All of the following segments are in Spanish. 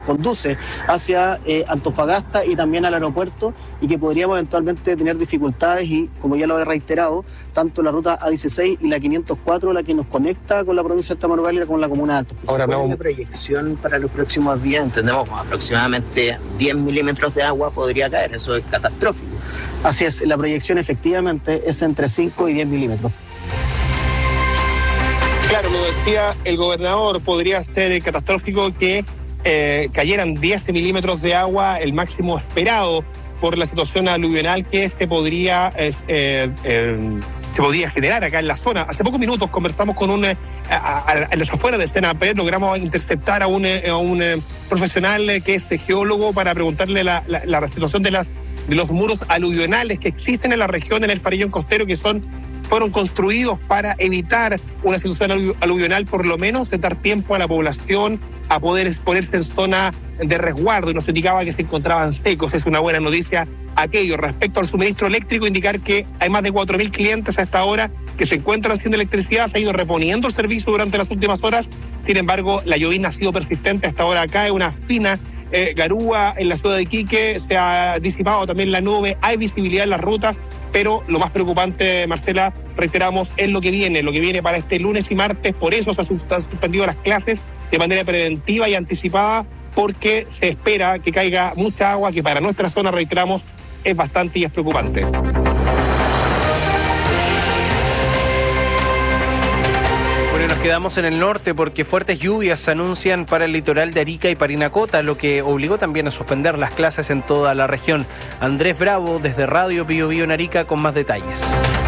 conduce hacia Antofagasta y también al aeropuerto, y que podríamos eventualmente tener dificultades, y como ya lo he reiterado, tanto la ruta A16 y la 504, la que nos conecta con la provincia de Tamarugala y con la comuna de Alto. Ahora, ¿cuál es la proyección para los próximos días? Entendemos aproximadamente 10 milímetros de agua podría caer, eso es catastrófico. Así es, la proyección efectivamente es entre 5 y 10 milímetros. Claro, lo decía el gobernador, podría ser catastrófico que cayeran 10 milímetros de agua, el máximo esperado por la situación aluvional que se podría generar acá en la zona. Hace pocos minutos conversamos con a las afueras de Senapred, logramos interceptar a un profesional que es geólogo para preguntarle la situación de los muros aluvionales que existen en la región, en el Farellón Costero, que fueron construidos para evitar una situación aluvional, por lo menos de dar tiempo a la población a poder exponerse en zona de resguardo, y nos indicaba que se encontraban secos. Es una buena noticia aquello. Respecto al suministro eléctrico, indicar que hay más de 4.000 clientes a esta hora que se encuentran haciendo electricidad, se ha ido reponiendo el servicio durante las últimas horas. Sin embargo, la llovizna ha sido persistente hasta ahora acá, es una fina garúa en la ciudad de Iquique, se ha disipado también la nube, hay visibilidad en las rutas, pero lo más preocupante, Marcela, reiteramos, es lo que viene para este lunes y martes. Por eso se han suspendido las clases de manera preventiva y anticipada, porque se espera que caiga mucha agua, que para nuestra zona, reiteramos, es bastante y es preocupante. Bueno, nos quedamos en el norte porque fuertes lluvias se anuncian para el litoral de Arica y Parinacota, lo que obligó también a suspender las clases en toda la región. Andrés Bravo, desde Radio Bío Bío en Arica, con más detalles.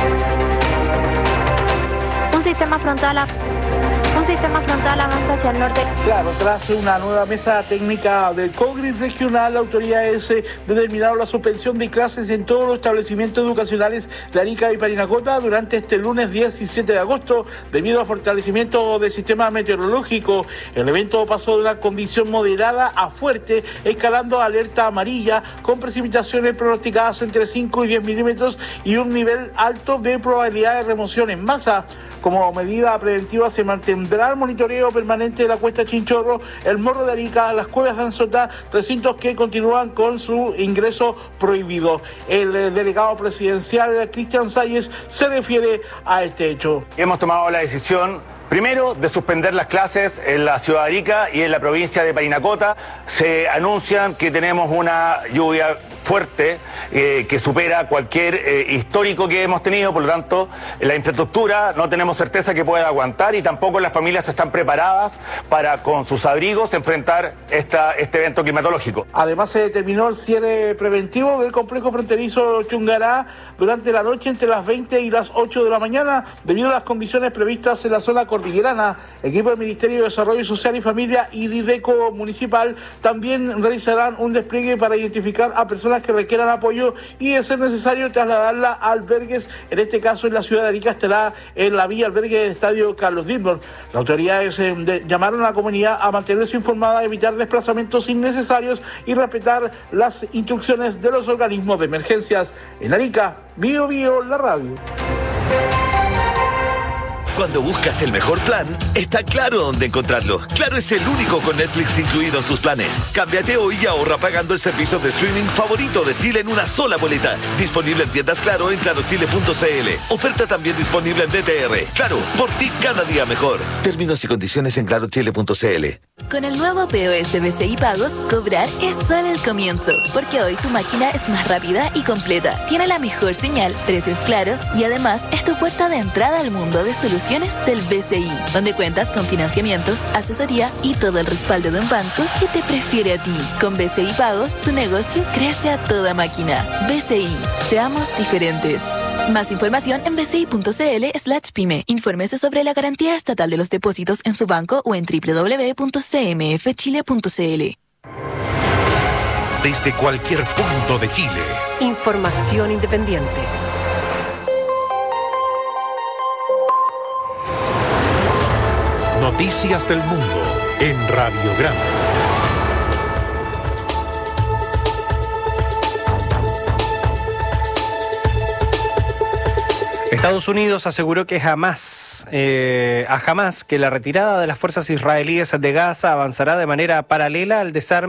Un sistema frontal avanza hacia el norte. Claro, tras una nueva mesa técnica del COGRIS regional, la autoridad determinaron la suspensión de clases en todos los establecimientos educacionales de Arica y Parinacota durante este lunes 17 de agosto, debido al fortalecimiento del sistema meteorológico. El evento pasó de una condición moderada a fuerte, escalando a alerta amarilla, con precipitaciones pronosticadas entre 5 y 10 milímetros y un nivel alto de probabilidad de remoción en masa. Como medida preventiva se mantendrá el monitoreo permanente de la Cuesta Chinchorro, el Morro de Arica, las Cuevas de Anzotá, recintos que continúan con su ingreso prohibido. El delegado presidencial Cristian Salles se refiere a este hecho. Hemos tomado la decisión, primero, de suspender las clases en la ciudad de Arica y en la provincia de Parinacota. Se anuncian que tenemos una lluvia fuerte que supera cualquier histórico que hemos tenido, por lo tanto la infraestructura no tenemos certeza que pueda aguantar, y tampoco las familias están preparadas para, con sus abrigos, enfrentar este evento climatológico. Además, se determinó el cierre preventivo del complejo fronterizo Chungará durante la noche entre las 20 y las 8 de la mañana, debido a las condiciones previstas en la zona cordillerana. Equipo del Ministerio de Desarrollo Social y Familia y Dideco Municipal también realizarán un despliegue para identificar a personas que requieran apoyo y, de ser necesario, trasladarla a albergues. En este caso, en la ciudad de Arica estará en la vía albergue del Estadio Carlos Dittborn. Las autoridades llamaron a la comunidad a mantenerse informada, evitar desplazamientos innecesarios y respetar las instrucciones de los organismos de emergencias. En Arica, Bío Bío, la radio. Cuando buscas el mejor plan, está Claro dónde encontrarlo. Claro es el único con Netflix incluido en sus planes. Cámbiate hoy y ahorra pagando el servicio de streaming favorito de Chile en una sola boleta. Disponible en tiendas Claro en clarochile.cl. Oferta también disponible en DTR. Claro, por ti cada día mejor. Términos y condiciones en clarochile.cl. Con el nuevo POS BCI Pagos, cobrar es solo el comienzo, porque hoy tu máquina es más rápida y completa, tiene la mejor señal, precios claros y además es tu puerta de entrada al mundo de soluciones del BCI, donde cuentas con financiamiento, asesoría y todo el respaldo de un banco que te prefiere a ti. Con BCI Pagos, tu negocio crece a toda máquina. BCI, seamos diferentes. Más información en bci.cl/pyme. Infórmese sobre la garantía estatal de los depósitos en su banco o en www.cmfchile.cl. Desde cualquier punto de Chile. Información independiente. Noticias del mundo en Radiograma. Estados Unidos aseguró que jamás que la retirada de las fuerzas israelíes de Gaza avanzará de manera paralela al desarme